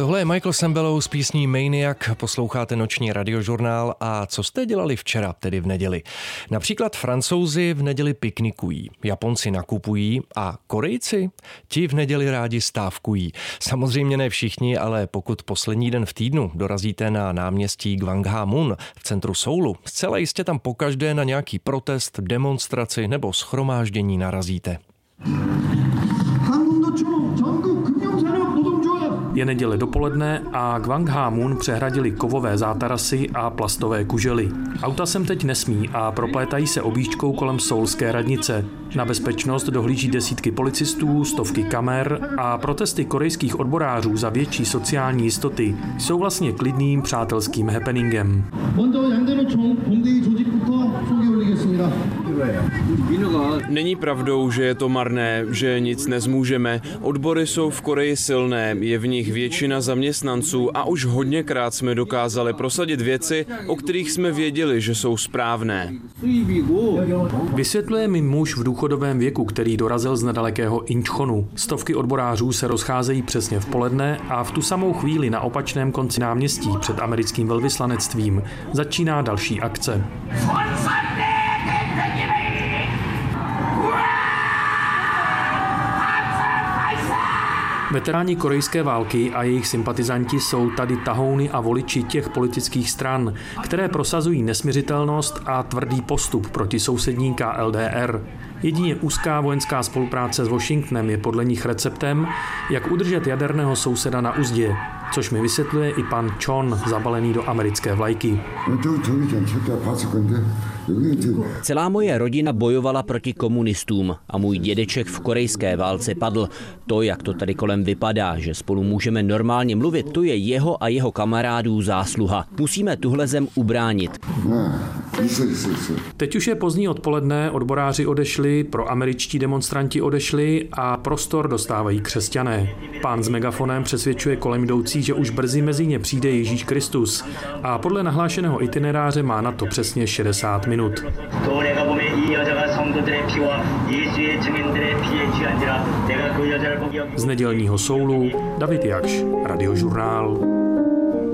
Tohle je Michael Sembelou s písní Maniac, posloucháte noční radiožurnál a co jste dělali včera, tedy v neděli? Například Francouzi v neděli piknikují, Japonci nakupují a Korejci, ti v neděli rádi stávkují. Samozřejmě ne všichni, ale pokud poslední den v týdnu dorazíte na náměstí Gwanghwamun v centru Soulu, zcela jistě tam pokaždé na nějaký protest, demonstraci nebo shromáždění narazíte. Je neděle dopoledne a Gwanghwamun přehradili kovové zátarasy a plastové kužely. Auta sem teď nesmí a proplétají se objížďkou kolem soulské radnice. Na bezpečnost dohlíží desítky policistů, stovky kamer a protesty korejských odborářů za větší sociální jistoty jsou vlastně klidným přátelským happeningem. Není pravdou, že je to marné, že nic nezmůžeme. Odbory jsou v Koreji silné, je v nich většina zaměstnanců a už hodněkrát jsme dokázali prosadit věci, o kterých jsme věděli, že jsou správné. Vysvětluje mi muž v důchodovém věku, který dorazil z nedalekého Incheonu. Stovky odborářů se rozcházejí přesně v poledne a v tu samou chvíli na opačném konci náměstí před americkým velvyslanectvím začíná další akce. Veteráni korejské války a jejich sympatizanti jsou tady tahouny a voliči těch politických stran, které prosazují nesmiřitelnost a tvrdý postup proti sousední KLDR. Jedině úzká vojenská spolupráce s Washingtonem je podle nich receptem, jak udržet jaderného souseda na uzdě, což mi vysvětluje i pan Chon, zabalený do americké vlajky. Celá moje rodina bojovala proti komunistům a můj dědeček v korejské válce padl. To, jak to tady kolem vypadá, že spolu můžeme normálně mluvit, to je jeho a jeho kamarádů zásluha. Musíme tuhle zem ubránit. Teď už je pozdní odpoledne, odboráři odešli, proameričtí demonstranti odešli a prostor dostávají křesťané. Pán s megafonem přesvědčuje kolem jdoucí, že už brzy mezi ně přijde Ježíš Kristus a podle nahlášeného itineráře má na to přesně 60 minut. Z nedělního Soulu David Jakš, Radiožurnál.